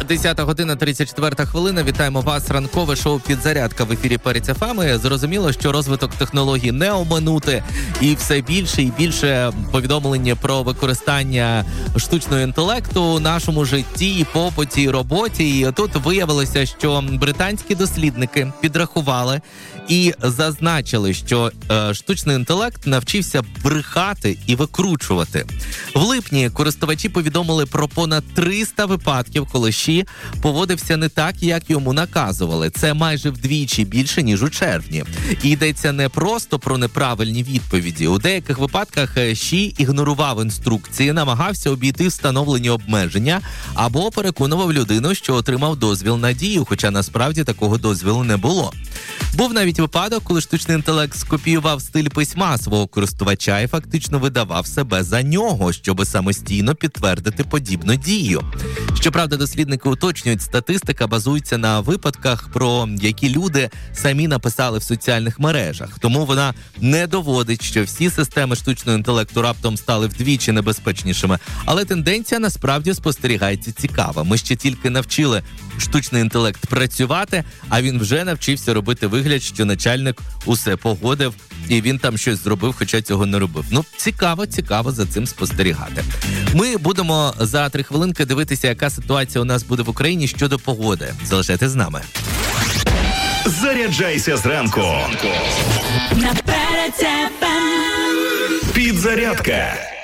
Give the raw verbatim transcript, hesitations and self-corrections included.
десята година, тридцять четверта хвилина. Вітаємо вас. Ранкове шоу «Підзарядка» в ефірі Перець еф ем. Зрозуміло, що розвиток технологій не оминути. І все більше і більше повідомлення про використання штучного інтелекту у нашому житті, і побуті, і роботі. І тут виявилося, що британські дослідники підрахували і зазначили, що е, штучний інтелект навчився брехати і викручувати. В липні користувачі повідомили про понад триста випадків, коли Ші поводився не так, як йому наказували. Це майже вдвічі більше, ніж у червні. І йдеться не просто про неправильні відповіді. У деяких випадках Ші ігнорував інструкції, намагався обійти встановлені обмеження або переконував людину, що отримав дозвіл на дію, хоча насправді такого дозвілу не було. Був навіть випадок, коли штучний інтелект скопіював стиль письма свого користувача і фактично видавав себе за нього, щоб самостійно підтвердити подібну дію. Щоправда, дослідники уточнюють, статистика базується на випадках, про які люди самі написали в соціальних мережах. Тому вона не доводить, що всі системи штучного інтелекту раптом стали вдвічі небезпечнішими. Але тенденція насправді спостерігається цікава. Ми ще тільки навчили штучний інтелект працювати, а він вже навчився робити вигляд, що начальник усе погодив, і він там щось зробив, хоча цього не робив. Ну, цікаво, цікаво за цим спостерігати. Ми будемо за три хвилинки дивитися, яка ситуація у нас буде в Україні щодо погоди. Залишайтесь з нами. Заряджайся зранку. На Перець еф ем. Підзарядка